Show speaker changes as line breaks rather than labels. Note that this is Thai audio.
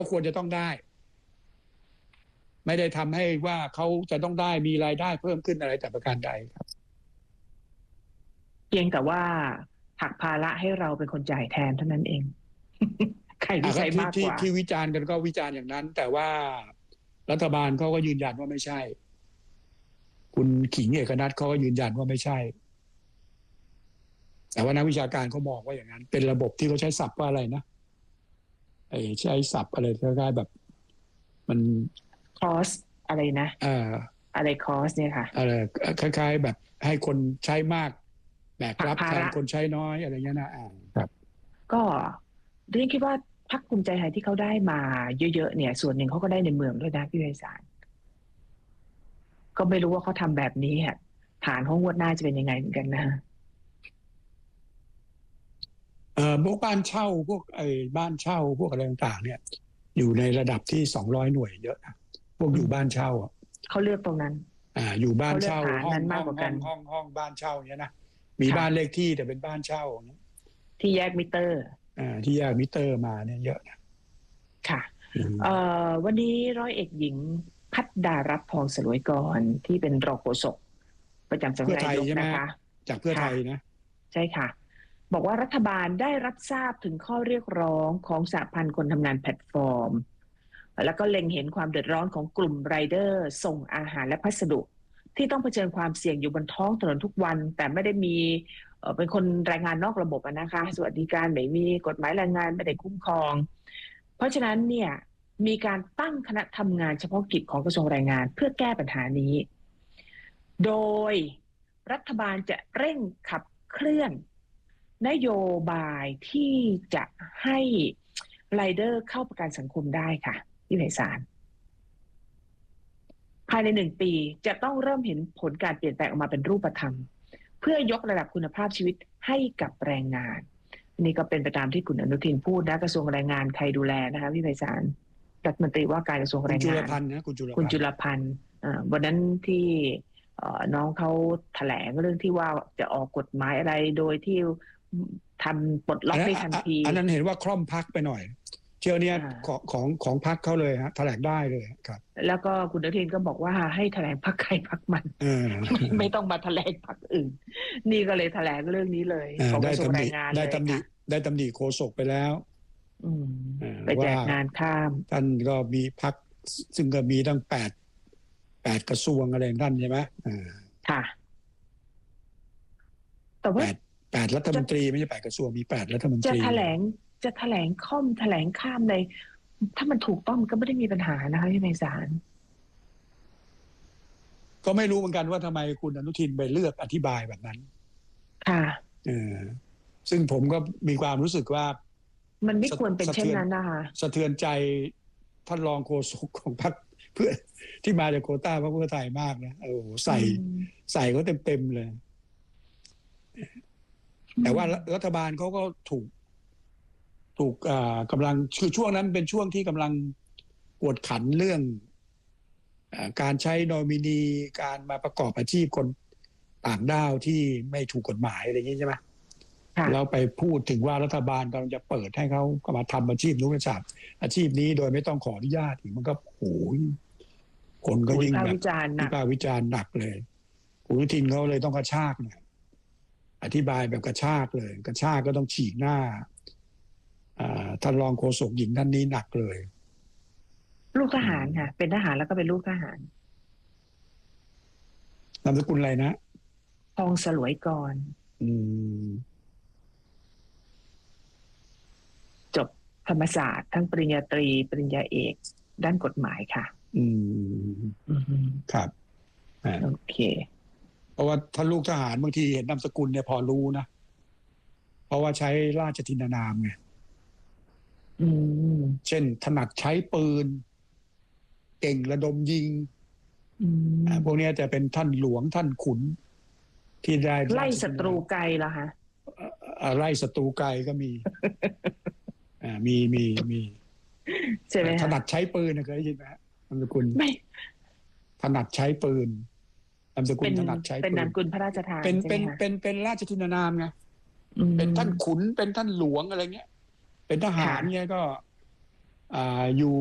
ควรจะต้องได้ไม่ได้ทำให้ว่าเขาจะต้องได้มีรายได้เพิ่มขึ้นอะไรแต่ประการใดครับ
เพียงแต่ว่าหักภาระให้เราเป็นคนจ่ายแทนเท่านั้นเองใครที่ใช้มากกว่า
ที่วิจารณ์กันก็วิจารณ์อย่างนั้นแต่ว่ารัฐบาลเขาก็ยืนยันว่าไม่ใช่คุณขิงเอกนัทเขาก็ยืนยันว่าไม่ใช่แต่ว่านักวิชาการเขามองว่าอย่างนั้นเป็นระบบที่เขาใช้ศัพท์ว่าอะไรนะใช้ศัพท์อะไรคล้ายๆแบบมัน
คอสอะไรนะอะไรคอสเนี่ยค่ะ
อะไรคล้ายๆแบบให้คนใช้มากแบกรับแทนคนใช้น้อยอะไรเงี้ยนะครับ
ก็เรียนคิดว่าพรรคภูมิใจไทยที่เขาได้มาเยอะๆเนี่ยส่วนหนึ่งเขาก็ได้ในเมืองด้วยนะพี่ไพศาลก็ไม่รู้ว่าเขาทำแบบนี้อ่ะฐานของงวดหน้าจะเป็นยังไงเหมือนกันนะ
พวกบ้านเช่าพวกบ้านเช่าพวกอะไรต่างๆเนี่ยอยู่ในระดับที่200 หน่วยเยอะนะพวกอยู่บ้านเช่า
เขาเลือกตรงนั้น
อยู่บ้านเช่าห้องบ้านเช่าเนี่ยนะมีบ้านเลขที่แต่เป็นบ้านเช่า
ที่แยกมิเตอร์
ที่แยกมิเตอร์มาเนี่ยเยอะนะ
ค่ะวันนี้ร้อยเอกหญิงพัฒดารัตน์ทองสลวยกรที่เป็นรองโฆษกประจำจังหวัดนายกนะคะ
จากเพื่อไทยนะ
ใช่ค่ะบอกว่ารัฐบาลได้รับทราบถึงข้อเรียกร้องของสหพันธ์คนทำงานแพลตฟอร์มแล้วก็เล็งเห็นความเดือดร้อนของกลุ่มไรเดอร์ส่งอาหารและพัสดุที่ต้องเผชิญความเสี่ยงอยู่บนท้องถนนทุกวันแต่ไม่ได้มีเป็นคนแรงงานนอกระบบนะคะสวัสดิการไม่มีกฎหมายแรงงานไม่ได้คุ้มครองเพราะฉะนั้นเนี่ยมีการตั้งคณะทำงานเฉพาะกิจของกระทรวงแรงงานเพื่อแก้ปัญหานี้โดยรัฐบาลจะเร่งขับเคลื่อนนโยบายที่จะให้ไรเดอร์เข้าประกันสังคมได้ค่ะที่ไพศาลภายใน1 ปีจะต้องเริ่มเห็นผลการเปลี่ยนแปลงออกมาเป็นรูปธรรมเพื่อยกระดับคุณภาพชีวิตให้กับแรงงานนี่ก็เป็นไปตามที่คุณอนุทินพูดนะกระทรวงแรงงานใครดูแลนะคะพี่ไพศาลรัฐมนตรีว่าการกระทรวงแรงงานคุณจุลพันธ์วันนั้นที่น้องเขาแถลงเรื่องที่ว่าจะออกกฎหมายอะไรโดยที่ทำปลดล็อกได้ทันที
อันนั้นเห็นว่าคล่อมพักไปหน่อยเที่ยวนี้ของพักเขาเลยฮะแถลงได้เลยครับ
แล้วก็คุณอนุทินก็บอกว่าให้แถลงพักใครพักมันไม่ต้องมาแถลงพักอื่นนี่ก็เลยแถลงเรื่องนี้เลยของกระทรวงแรงงานเลย
ได้ตำหนิโฆษกไปแล้ว
ไปแจกงานข้าม
ท่านก็มีพักซึ่งก็มีตั้ง8กระทรวงอะไรท่านใช่ไหม
ค่ะแต่ว่า
8รัฐมนตรีไม่ใช่8กระทรวงมี8รัฐมนตรี
จะแถลงค่อมแถลงข้ามเลยถ้ามันถูกต้องก็ไม่ได้มีปัญหานะคะที่ในศาล
ก็ไม่รู้เหมือนกันว่าทำไมคุณอนุทินไปเลือกอธิบายแบบนั้น
ค่ะ
ซึ่งผมก็มีความรู้สึกว่า
มันไม่ควรเป็นเช่นนั้นนะคะ
สะเทือนใจท่านรองโฆษกของพรรคเพื่อที่มาจากโควต้าพรรคเพื่อไทยมากนะใส่เขาเต็มเลยแต่ว่ารัฐบาลเขาก็ถูกกำลังคือช่วงนั้นเป็นช่วงที่กำลังกวดขันเรื่องการใช้นอมินีการมาประกอบอาชีพคนต่างด้าวที่ไม่ถูกกฎหมายอะไรอย่างนี้ใช่ไหมแล้วไปพูดถึงว่ารัฐบาลกำลังจะเปิดให้เขามาทำอาชีพนู้นอาชีพนี้โดยไม่ต้องขออนุญาตมันก็โอ้ยคนก็ยิ่งแบบวิพากษ์วิจารณ์หนักเลยคุณอนุทินเขาเลยต้องกระชากหน่อยอธิบายแบบกระชากเลยกระชากก็ต้องฉีกหน้าท่านรองโฆษกหญิงท่านนี้หนักเลย
ลูกทหารค่ะเป็นทหารแล้วก็เป็นลูกทหาร
นามสกุลอะไรนะ
ทองสลวยกรจบธรรมศาสตร์ทั้งปริญญาตรีปริญญาเอกด้านกฎหมายค่ะ
ครับ
โอเค
เพราะว่าถ้าลูกทหารบางทีเห็นนามสกุลเนี่ยพอรู้นะเพราะว่าใช้ราชทินนามไงเช่นถนัดใช้ปืนเก่งระดมยิงพวกนี้จะเป็นท่านหลวงท่านขุนที่ได้
ไล่ศัตรูไกลเหรอคะ
ไล่ศัตรูไกลก็มีมี
ใช่ไหม
ถนัดใช้ปืนเคยได้ยินไหมนามสกุลไม่ถนัดใช้ปืนนามสกุลถนัดใช้ปืน
เป็นนามสกุลพระราชทาน
เป็นราชทินนามไงเป็นท่านขุนเป็นท่านหลวงอะไรเงี้ยเป็นทหารเงี้ยก็อยู่